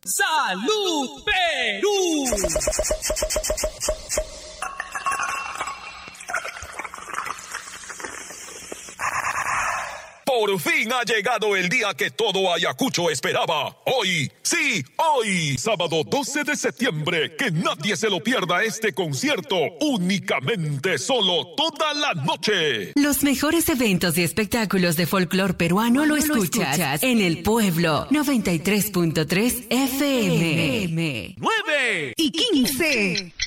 ¡Salud Perú! Por fin ha llegado el día que todo Ayacucho esperaba. Hoy, sí, hoy, sábado 12 de septiembre. Que nadie se lo pierda este concierto. Únicamente solo toda la noche. Los mejores eventos y espectáculos de folclor peruano lo escuchas en El Pueblo 93.3 FM. 9 y 15.